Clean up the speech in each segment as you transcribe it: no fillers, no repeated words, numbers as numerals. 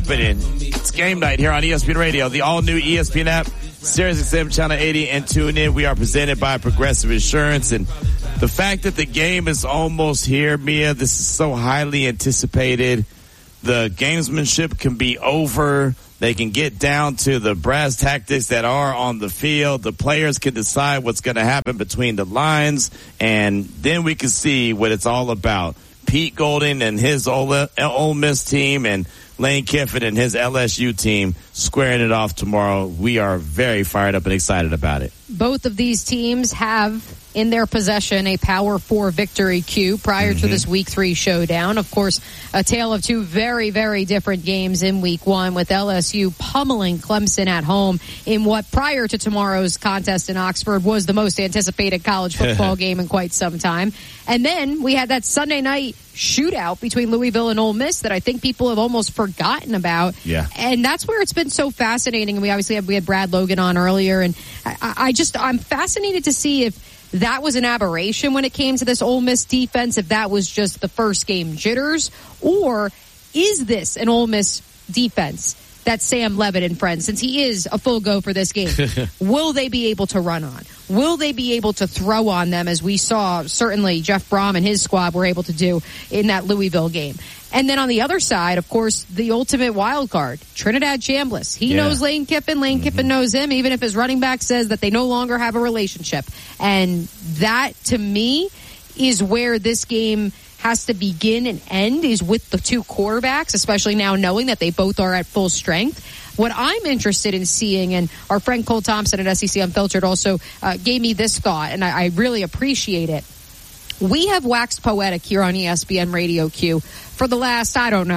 happening. It's game night here on ESPN Radio, the all-new ESPN app, SiriusXM Channel 80, and tune in. We are presented by Progressive Insurance, and the fact that the game is almost here, Mia, this is so highly anticipated. The gamesmanship can be over. They can get down to the brass tactics that are on the field. The players can decide what's going to happen between the lines, and then we can see what it's all about. Pete Golding and his Ole Miss team and Lane Kiffin and his LSU team squaring it off tomorrow. We are very fired up and excited about it. Both of these teams have in their possession a Power 4 victory queue prior to this Week 3 showdown. Of course, a tale of two very, very different games in Week 1, with LSU pummeling Clemson at home in what prior to tomorrow's contest in Oxford was the most anticipated college football game in quite some time. And then we had that Sunday night shootout between Louisville and Ole Miss that I think people have almost forgotten about. Yeah. And that's where it's been so fascinating. And we had Brad Logan on earlier, and I'm fascinated to see if that was an aberration when it came to this Ole Miss defense, if that was just the first game jitters, or is this an Ole Miss defense that Sam Levitt and friends, since he is a full go for this game, will they be able to run on? Will they be able to throw on them, as we saw certainly Jeff Brom and his squad were able to do in that Louisville game? And then on the other side, of course, the ultimate wild card, Trinidad Chambliss. He knows Lane Kiffin. Lane Kiffin knows him, even if his running back says that they no longer have a relationship. And that, to me, is where this game has to begin and end, is with the two quarterbacks, especially now knowing that they both are at full strength. What I'm interested in seeing, and our friend Cole Thompson at SEC Unfiltered also gave me this thought, and I really appreciate it. We have waxed poetic here on ESPN Radio Q for the last,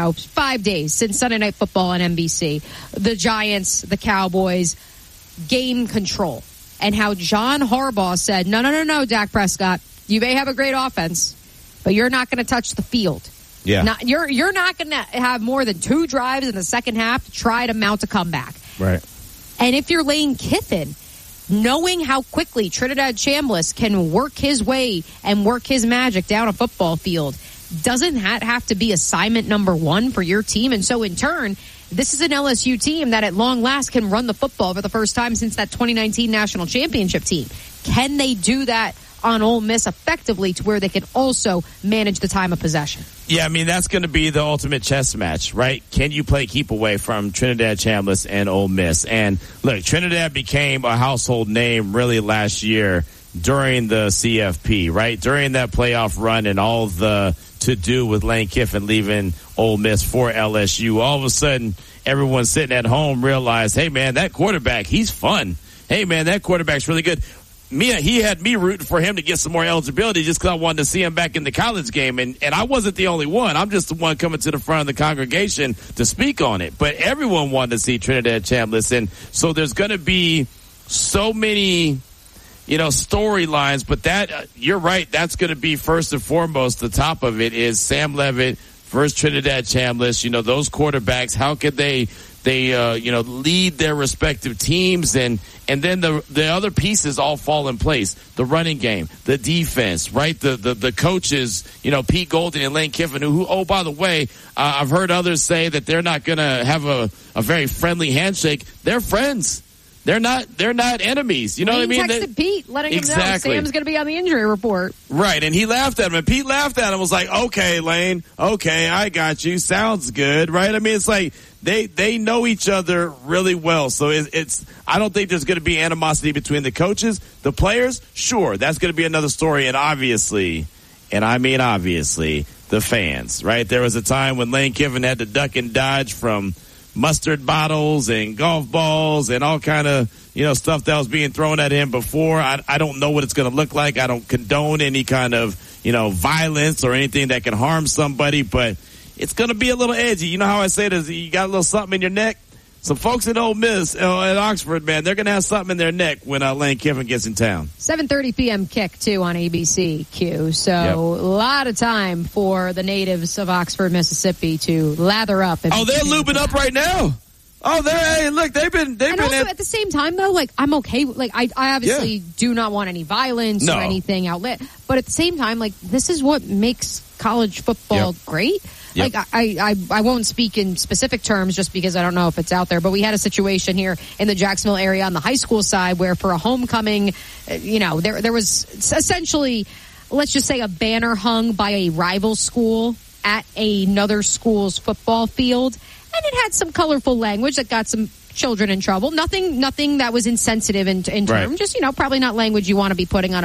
5 days since Sunday Night Football on NBC. The Giants, the Cowboys, game control. And how John Harbaugh said, no, Dak Prescott, you may have a great offense, but you're not going to touch the field. Yeah. You're not going to have more than 2 drives in the second half to try to mount a comeback. Right. And if you're Lane Kiffin, knowing how quickly Trinidad Chambliss can work his way and work his magic down a football field, doesn't that have to be assignment number 1 for your team? And so in turn, this is an LSU team that at long last can run the football for the first time since that 2019 national championship team. Can they do that on Ole Miss effectively to where they can also manage the time of possession? Yeah, I mean, that's going to be the ultimate chess match, right? Can you play keep away from Trinidad Chambliss and Ole Miss? And look, Trinidad became a household name really last year during the CFP, right? During that playoff run and all the to-do with Lane Kiffin leaving Ole Miss for LSU. All of a sudden, everyone sitting at home realized, hey, man, that quarterback, he's fun. Hey, man, that quarterback's really good. He had me rooting for him to get some more eligibility just because I wanted to see him back in the college game. And I wasn't the only one. I'm just the one coming to the front of the congregation to speak on it. But everyone wanted to see Trinidad Chambliss. And so there's going to be so many, storylines. But that, you're right, that's going to be first and foremost. The top of it is Sam Levitt versus Trinidad Chambliss. Those quarterbacks, how could they lead their respective teams, and then the other pieces all fall in place. The running game, the defense, right? The coaches, Pete Golding and Lane Kiffin, who oh, by the way, I've heard others say that they're not going to have a very friendly handshake. They're friends. They're not enemies. You know what I mean? Texted Pete, letting him know Sam's going to be on the injury report. Right, and he laughed at him, and Pete laughed at him, was like, okay, Lane, okay, I got you. Sounds good, right? I mean, it's like they know each other really well. So it's I don't think there's going to be animosity between the coaches. The players, sure, that's going to be another story. And obviously, the fans, right? There was a time when Lane Kiffin had to duck and dodge from mustard bottles and golf balls and all kind of, stuff that was being thrown at him before. I don't know what it's going to look like. I don't condone any kind of, violence or anything that can harm somebody, but it's going to be a little edgy. You know how I say this? You got a little something in your neck? Some folks at Ole Miss, at Oxford, man, they're going to have something in their neck when Lane Kiffin gets in town. 7:30 p.m. kick, too, on ABC Q. So a lot of time for the natives of Oxford, Mississippi to lather up. They're lubing up right now. They've been. And also at the same time, though, I'm okay. I obviously do not want any violence or anything outlet. But at the same time, this is what makes college football great. Like I won't speak in specific terms just because I don't know if it's out there, but we had a situation here in the Jacksonville area on the high school side where for a homecoming, there was essentially, let's just say, a banner hung by a rival school at another school's football field, and it had some colorful language that got some children in trouble. Nothing that was insensitive in terms, just, probably not language you want to be putting on a